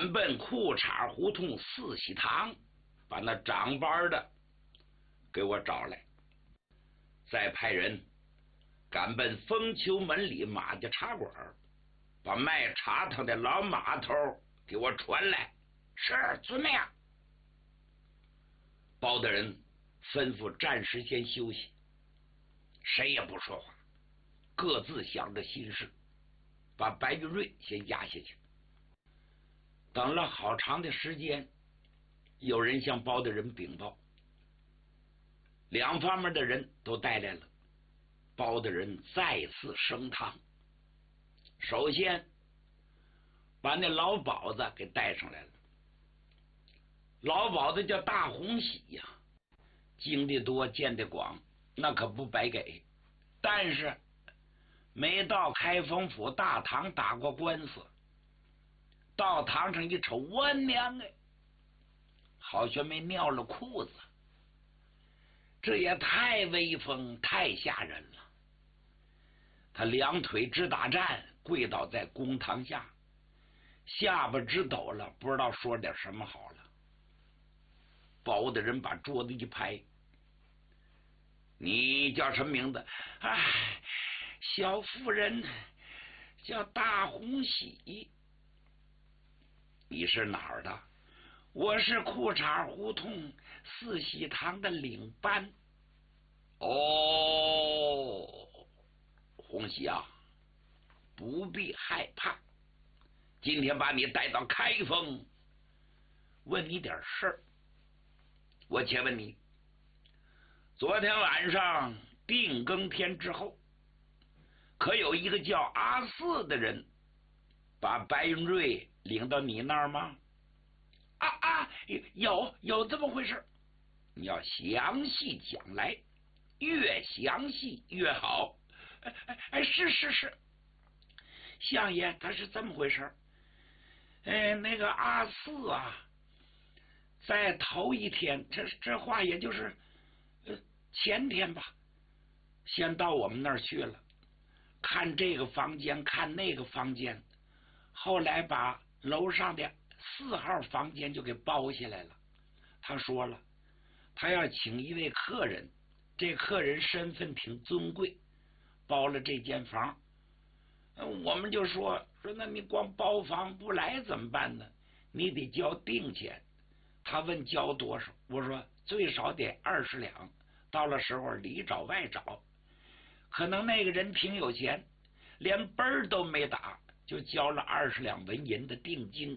赶奔裤衩胡同四喜堂，把那长班的给我找来，再派人赶奔枫丘门里马家茶馆，把卖茶汤的老码头给我传来。是，遵命。包大人吩咐暂时先休息，谁也不说话，各自想着心事，把白玉瑞先压下去。等了好长的时间，有人向包大人禀报，两方面的人都带来了。包大人再次升堂，首先把那老鸨子给带上来了。老鸨子叫大红喜呀，经得多见得广，那可不白给。但是没到开封府大堂打过官司，到堂上一瞅，我娘哎，好像没尿了裤子，这也太威风太吓人了。他两腿直打颤，跪倒在公堂下，下巴直抖了，不知道说点什么好了。包大人把桌子一拍，你叫什么名字？哎，小妇人叫大红喜。你是哪儿的？我是裤衩胡同四喜堂的领班。哦，红喜啊，不必害怕，今天把你带到开封，问你点事儿。我且问你，昨天晚上定更天之后，可有一个叫阿四的人把白云瑞领到你那儿吗？有这么回事。你要详细讲来，越详细越好。是，相爷，他是这么回事。那个阿四啊，在头一天，这话也就是前天吧，先到我们那儿去了，看这个房间，看那个房间，后来把楼上的4号房间就给包下来了。他说了，他要请一位客人，这客人身份挺尊贵，包了这间房。我们就说那你光包房不来怎么办呢？你得交定钱。他问交多少，我说最少得20两，到了时候里找外找。可能那个人挺有钱，连本儿都没打，就交了20两纹银的定金。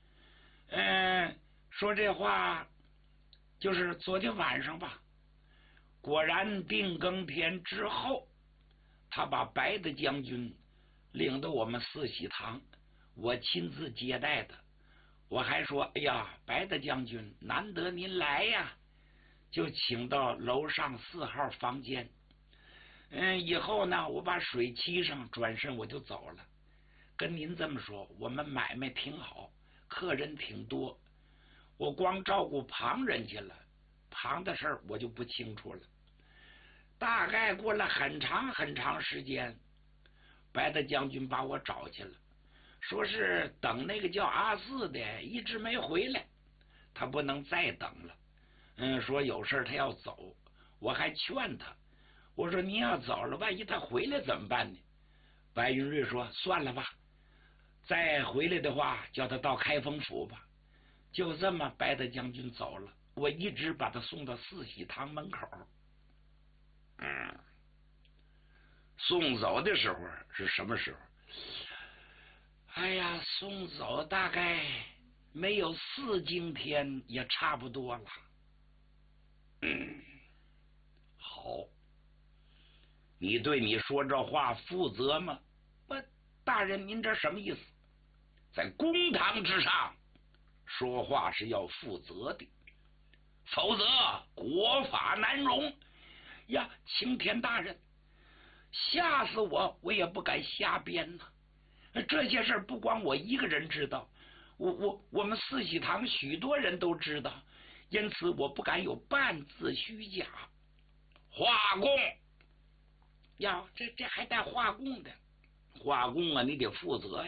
说这话就是昨天晚上吧。果然定更天之后，他把白的将军领到我们四喜堂，我亲自接待的。我还说，哎呀，白的将军，难得您来呀，就请到楼上4号房间。以后呢，我把水沏上，转身我就走了。跟您这么说，我们买卖挺好，客人挺多，我光照顾旁人去了，旁的事儿我就不清楚了。大概过了很长时间，白的将军把我找去了，说是等那个叫阿四的一直没回来，他不能再等了。说有事他要走，我还劝他，我说你要走了，万一他回来怎么办呢？白云瑞说算了吧，再回来的话叫他到开封府吧。就这么白的将军走了，我一直把他送到四喜堂门口。送走的时候是什么时候？哎呀，送走大概没有4更天也差不多了。好，你对你说这话负责吗？不，大人您这什么意思？在公堂之上说话是要负责的，否则国法难容呀！青天大人，吓死我也不敢瞎编呐。这些事不光我一个人知道，我们四喜堂许多人都知道，因此我不敢有半字虚假。画供呀，这还带画供的，画供啊，你得负责呀。